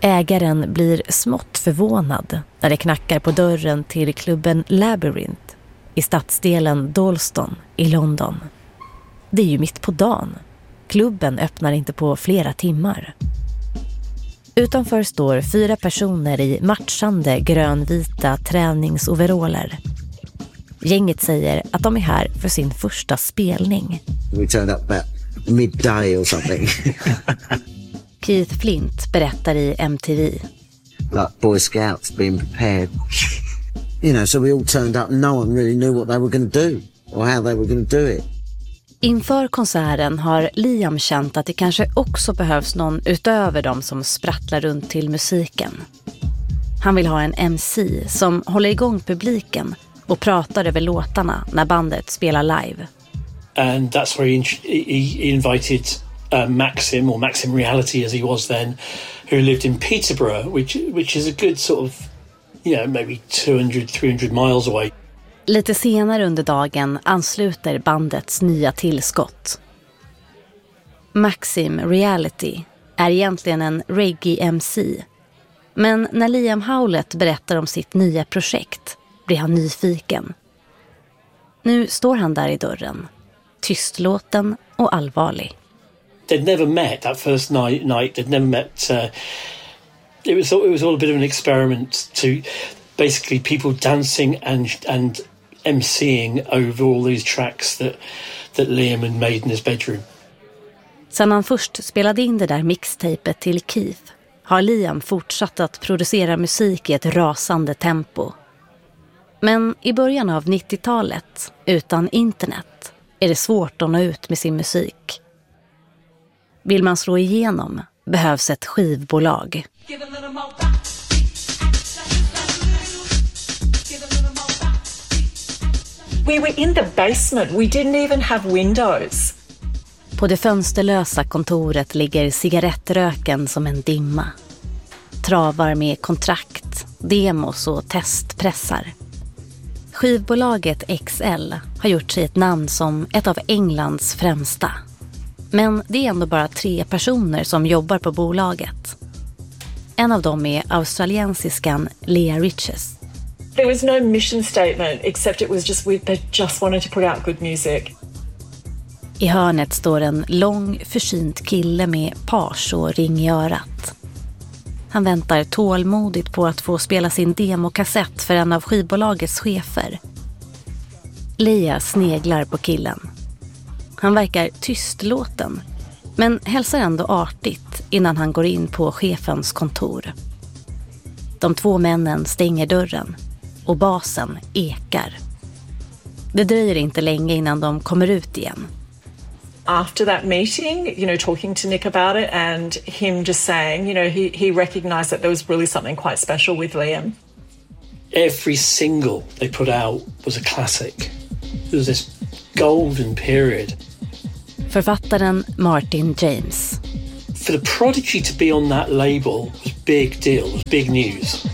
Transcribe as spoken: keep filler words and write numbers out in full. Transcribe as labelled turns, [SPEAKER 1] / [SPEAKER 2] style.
[SPEAKER 1] Ägaren blir smått förvånad när det knackar på dörren till klubben Labyrinth i stadsdelen Dalston i London. Det är ju mitt på dagen. Klubben öppnar inte på flera timmar. Utanför står fyra personer i matchande grönvita träningsoveraller. Gänget säger att de är här för sin första spelning.
[SPEAKER 2] We turned up about midday or something.
[SPEAKER 1] Keith Flint berättar i M T V.
[SPEAKER 2] Like Boy Scouts being prepared. You know, so we all turned up and no one really knew what they were going to do or how they were going to do it.
[SPEAKER 1] Inför konserten har Liam känt att det kanske också behövs någon utöver dem som sprattlar runt till musiken. Han vill ha en M C som håller igång publiken och pratar över låtarna när bandet spelar live.
[SPEAKER 3] And that's where he, he invited uh, Maxim, or Maxim Reality as he was then, who lived in Peterborough, which which is a good sort of, you know, maybe two hundred, three hundred miles away.
[SPEAKER 1] Lite senare under dagen ansluter bandets nya tillskott. Maxim Reality är egentligen en reggae-M C. Men när Liam Howlett berättar om sitt nya projekt blir han nyfiken. Nu står han där i dörren, tystlåten och allvarlig.
[SPEAKER 3] They'd never met that first night. night. They'd never met. Uh, it was it was all a bit of an experiment to basically people dancing and and MCing over all these tracks that that Liam had made in his bedroom.
[SPEAKER 1] Sen han först spelade in det där mixtapet till Keith har Liam fortsatt att producera musik i ett rasande tempo. Men i början av nittiotalet, utan internet, är det svårt att nå ut med sin musik. Vill man slå igenom behövs ett skivbolag.
[SPEAKER 4] We were in the basement. We didn't even have windows.
[SPEAKER 1] På det fönsterlösa kontoret ligger cigarettröken som en dimma. Travar med kontrakt, demos och testpressar. Skivbolaget X L har gjort sig ett namn som ett av Englands främsta. Men det är ändå bara tre personer som jobbar på bolaget. En av dem är australiensiskan Leah Riches.
[SPEAKER 4] There was no mission statement except it was just we they just wanted to put out good music.
[SPEAKER 1] I hörnet står en lång, försynt kille med page och ring i örat. Han väntar tålmodigt på att få spela sin demokassett för en av skivbolagets chefer. Leah sneglar på killen. Han verkar tystlåten, men hälsar ändå artigt innan han går in på chefens kontor. De två männen stänger dörren och basen ekar. Det dröjer inte länge innan de kommer ut igen.
[SPEAKER 4] After that meeting, you know, talking to Nick about it and him just saying, you know, he, he recognized that there was really something quite special with Liam.
[SPEAKER 3] Every single they put out was a classic. There was this golden period.
[SPEAKER 1] Författaren Martin James.
[SPEAKER 3] For the Prodigy to be on that label was big deal, was big news.